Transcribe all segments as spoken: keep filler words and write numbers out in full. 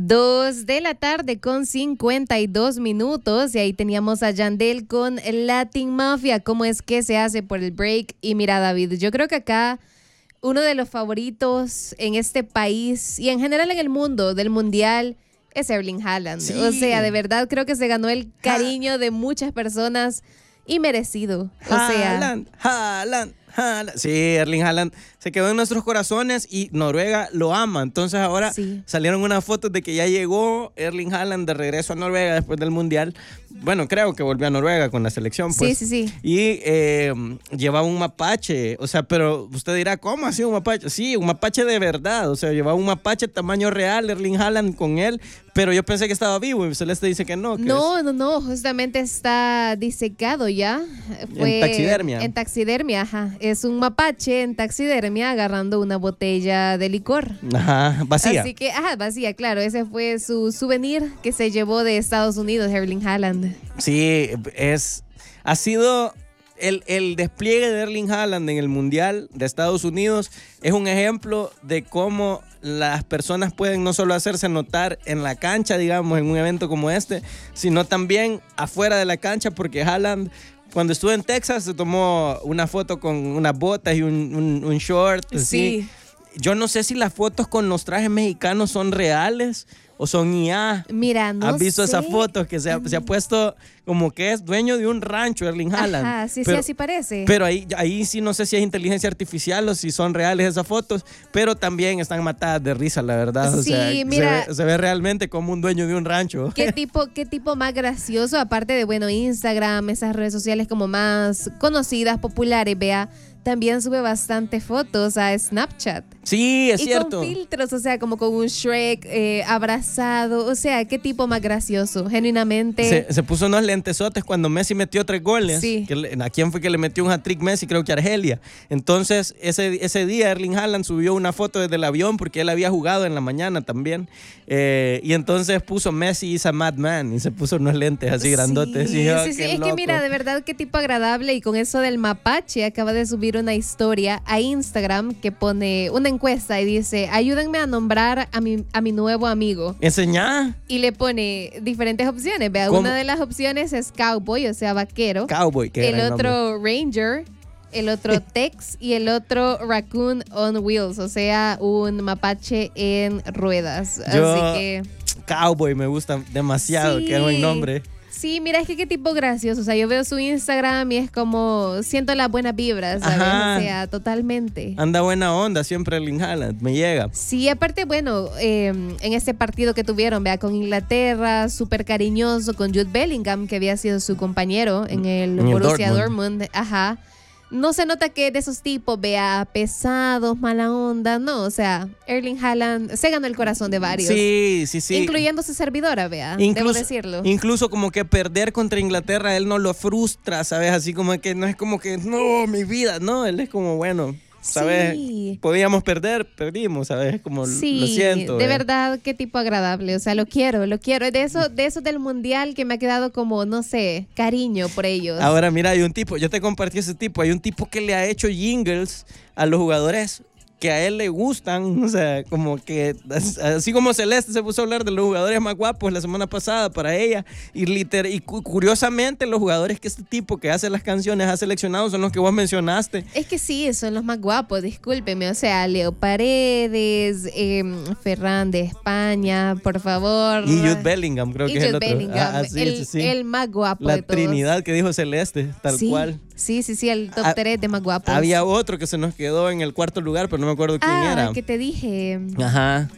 Dos de la tarde con cincuenta y dos minutos y ahí teníamos a Yandel con Latin Mafia. ¿Cómo es que se hace por el break? Y mira, David, yo creo que acá uno de los favoritos en este país y en general en el mundo del mundial es Erling Haaland. Sí. O sea, de verdad creo que se ganó el cariño de muchas personas y merecido. O sea, Haaland, Haaland, Haaland. Sí, Erling Haaland se quedó en nuestros corazones y Noruega lo ama. Entonces ahora sí. salieron unas fotos de que ya llegó Erling Haaland de regreso a Noruega después del Mundial. Bueno, creo que volvió a Noruega con la selección, pues. Sí, sí, sí. Y eh, llevaba un mapache. O sea, pero usted dirá, ¿cómo así un mapache? Sí, un mapache de verdad. O sea, llevaba un mapache tamaño real, Erling Haaland con él. Pero yo pensé que estaba vivo y Celeste dice que no. Que no, es... no, no. Justamente está disecado ya. Fue en taxidermia. En taxidermia, ajá. Es un mapache en taxidermia agarrando una botella de licor. Ajá, vacía. Así que, ajá, vacía, claro. Ese fue su souvenir que se llevó de Estados Unidos, Erling Haaland. Sí, es, ha sido el, el despliegue de Erling Haaland en el Mundial de Estados Unidos es un ejemplo de cómo las personas pueden no solo hacerse notar en la cancha, digamos, en un evento como este, sino también afuera de la cancha, porque Haaland, cuando estuvo en Texas, se tomó una foto con unas botas y un, un, un short. Así. Sí. Yo no sé si las fotos con los trajes mexicanos son reales o son I A. Mira, no ¿Has visto sé? esas fotos que se ha, se ha puesto como que es dueño de un rancho, Erling Haaland? Ajá, sí, pero, sí, así parece. Pero ahí, ahí sí no sé si es inteligencia artificial o si son reales esas fotos, pero también están matadas de risa, la verdad. O Sí, sea, mira, se ve, se ve realmente como un dueño de un rancho. ¿Qué tipo, qué tipo más gracioso? Aparte de, bueno, Instagram, esas redes sociales como más conocidas, populares, vea, también sube bastante fotos a Snapchat. Sí, es y cierto. con filtros, o sea, como con un Shrek eh, abrazado. O sea, qué tipo más gracioso, genuinamente. Se, se puso unos lentesotes cuando Messi metió tres goles. Sí. Que le, ¿A quién fue que le metió un hat-trick Messi? Creo que a Argelia. Entonces, ese, ese día Erling Haaland subió una foto desde el avión porque él había jugado en la mañana también. Eh, y entonces puso Messi is a madman y se puso unos lentes así grandotes. Sí, y yo, sí, sí. qué Es loco. que mira, de verdad, qué tipo agradable. Y con eso del mapache, acaba de subir una historia a Instagram que pone una encuesta y dice, ayúdenme a nombrar a mi, a mi nuevo amigo. Enseñá. Y le pone diferentes opciones. Vea, ¿Cómo? una de las opciones es cowboy, o sea, vaquero. Cowboy. Qué El gran otro nombre. ranger, el otro tex y el otro raccoon on wheels, o sea, un mapache en ruedas. Yo- Así que... Cowboy me gusta demasiado. Sí. Qué buen nombre. Sí, mira, es que qué tipo gracioso. O sea, yo veo su Instagram y es como, siento las buenas vibras, ¿sabes? Ajá. O sea, totalmente. Anda buena onda siempre Erling Haaland. Me llega. Sí, aparte, bueno, eh, en este partido que tuvieron, vea, con Inglaterra, súper cariñoso, con Jude Bellingham, que había sido su compañero en el En el Borussia Dortmund. Dortmund. Ajá. No se nota que de esos tipos, vea, pesados, mala onda, no, o sea, Erling Haaland se ganó el corazón de varios. Sí, sí, sí. Incluyendo su servidora, vea, debo Incluso, decirlo. incluso como que perder contra Inglaterra, él no lo frustra, ¿sabes? Así como que no es como que, no, mi vida, no, él es como, bueno, ¿sabes? Sí. Podíamos perder, perdimos, ¿sabes? Como Sí, lo siento. de eh. verdad, qué tipo agradable, o sea, lo quiero, lo quiero. De eso, de eso del mundial que me ha quedado como, no sé, cariño por ellos. Ahora mira, hay un tipo, yo te compartí ese tipo, hay un tipo que le ha hecho jingles a los jugadores que a él le gustan, o sea, como que así como Celeste se puso a hablar de los jugadores más guapos la semana pasada para ella, y, liter, y cu curiosamente los jugadores que este tipo que hace las canciones ha seleccionado son los que vos mencionaste. Es que sí, son los más guapos, discúlpeme, o sea, Leo Paredes, eh, Ferran de España, por favor. Y Jude Bellingham, creo Y que es el Jude otro. Bellingham, Ah, sí, el, sí, sí. el más guapo La de todos. Trinidad que dijo Celeste, tal sí, cual. Sí, sí, sí, el top Ah, tres de más guapos. Había otro que se nos quedó en el cuarto lugar, pero no me acuerdo quién ah, era. que te dije. Ajá.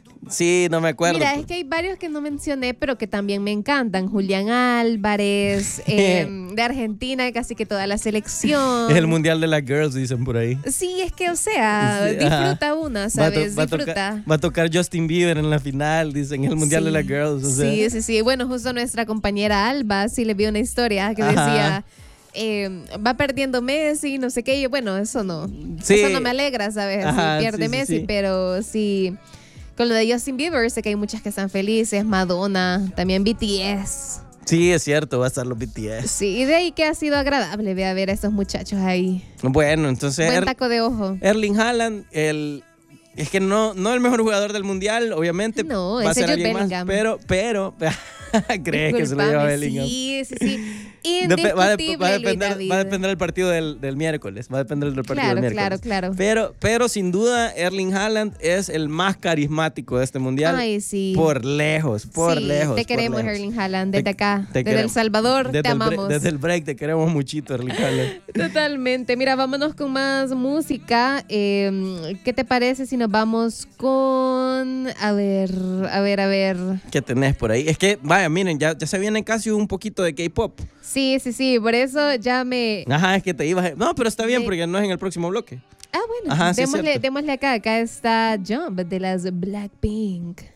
Sí, no me acuerdo. Mira, es que hay varios que no mencioné, pero que también me encantan. Julián Álvarez, eh, de Argentina, casi que toda la selección. Es el mundial de las girls, dicen por ahí. Sí, es que, o sea, Sí, disfruta ajá. una, Va a, to- ¿sabes? va a Disfruta. tocar, va a tocar Justin Bieber en la final, dicen, el mundial Sí. de las girls. O sea. Sí, sí, sí. Bueno, justo nuestra compañera Alba, sí le vi una historia que Ajá. decía... Eh, va perdiendo Messi, no sé qué. Y yo, bueno, eso no. Sí. Eso no me alegra, ¿sabes? Ajá, Si pierde sí, sí, Messi, sí. pero sí. Con lo de Justin Bieber, sé que hay muchas que están felices. Madonna, también B T S. Sí, es cierto, va a estar los B T S. Sí, y de ahí que ha sido agradable ver a estos muchachos ahí. Bueno, entonces Buen Er- taco de ojo. Erling Haaland, el es que no, no el mejor jugador del mundial, obviamente. No, va a ese ser es alguien más, Bellingham. pero, pero, ¿crees que se lo lleva Discúlpame, Bellingham? Sí, sí, sí. Dep- va, a Indiscutible, dep- va a Luis depender, David. va a depender del partido del, del miércoles. Va a depender del partido Claro, del claro, miércoles. claro. Pero, pero sin duda, Erling Haaland es el más carismático de este mundial. Ay, sí. Por lejos, por Sí, lejos. te por queremos, lejos. Erling Haaland, Te- desde acá, te desde El queremos. Salvador, Desde te el bre- amamos. desde el break te queremos muchito, Erling Haaland. Totalmente. Mira, vámonos con más música. Eh, ¿Qué te parece si nos vamos con... A ver, a ver, a ver. ¿Qué tenés por ahí? Es que, vaya, miren, ya, ya se viene casi un poquito de K-pop. Sí, sí, sí, por eso ya me... Ajá, es que te ibas. a- No, pero está bien Me- porque no es en el próximo bloque. Ah, bueno, Ajá, sí, es démosle, cierto. démosle acá. Acá está Jump de las Blackpink.